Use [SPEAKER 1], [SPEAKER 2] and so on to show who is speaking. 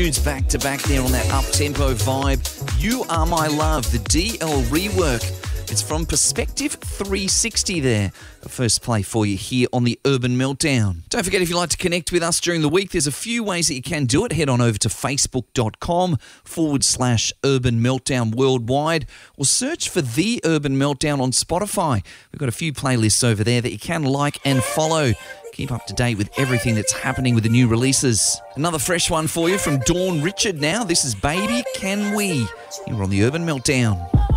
[SPEAKER 1] Tunes back to back there on that up-tempo vibe. You Are My Love, the DL rework. It's from Perspective 360 there. A first play for you here on the Urban Meltdown. Don't forget, if you'd like to connect with us during the week, there's a few ways that you can do it. Head on over to facebook.com/Urban Meltdown Worldwide, or search for The Urban Meltdown on Spotify. We've got a few playlists over there that you can like and follow. Keep up to date with everything that's happening with the new releases. Another fresh one for you from Dawn Richard now. This is Baby Can We. Here on the Urban Meltdown.